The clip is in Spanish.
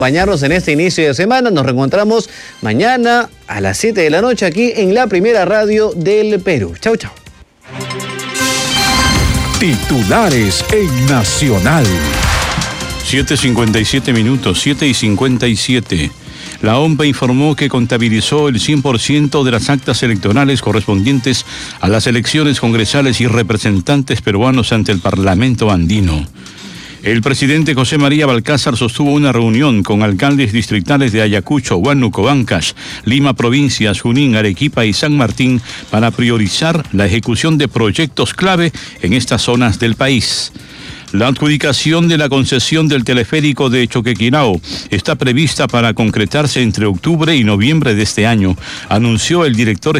Acompañarnos en este inicio de semana. Nos reencontramos mañana a las 7 de la noche aquí en la primera radio del Perú. Chau, chau. Titulares en Nacional. 7:57 minutos, 7:57. La OMPE informó que contabilizó el 100% de las actas electorales correspondientes a las elecciones congresales y representantes peruanos ante el Parlamento andino. El presidente José María Balcázar sostuvo una reunión con alcaldes distritales de Ayacucho, Huánuco, Ancash, Lima Provincias, Junín, Arequipa y San Martín para priorizar la ejecución de proyectos clave en estas zonas del país. La adjudicación de la concesión del teleférico de Choquequirao está prevista para concretarse entre octubre y noviembre de este año, anunció el director